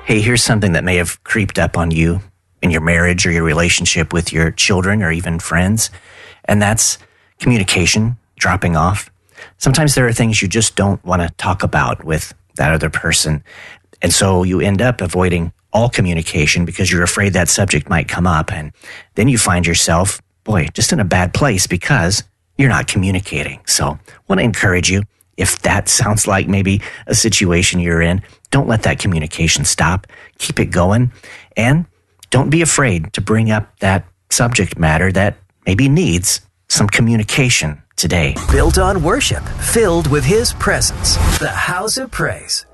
hey, here's something that may have creeped up on you in your marriage or your relationship with your children or even friends, and that's communication dropping off. Sometimes there are things you just don't want to talk about with that other person, and so you end up avoiding all communication because you're afraid that subject might come up, and then you find yourself, just in a bad place because you're not communicating. So I want to encourage you, if that sounds like maybe a situation you're in, don't let that communication stop. Keep it going, and don't be afraid to bring up that subject matter that maybe needs some communication today. Built on worship, filled with His presence. The House of Praise.